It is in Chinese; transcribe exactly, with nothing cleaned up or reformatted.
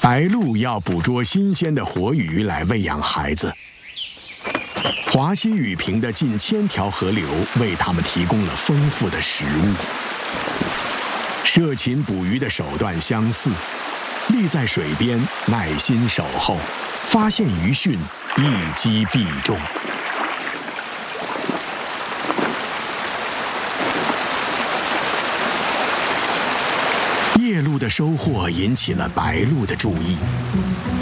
白鹭要捕捉新鲜的活鱼来喂养孩子。华西雨平的近千条河流为它们提供了丰富的食物。涉禽捕鱼的手段相似，立在水边耐心守候，发现鱼讯一击必中。夜鹭的收获引起了白鹭的注意。